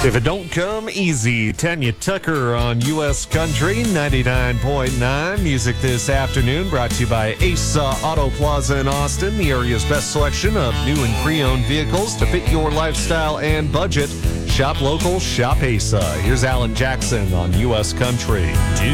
If it don't come easy, Tanya Tucker on U.S. Country 99.9. Music this afternoon brought to you by Asa Auto Plaza in Austin, the area's best selection of new and pre-owned vehicles to fit your lifestyle and budget. Shop local, shop Asa. Here's Alan Jackson on U.S. Country. Do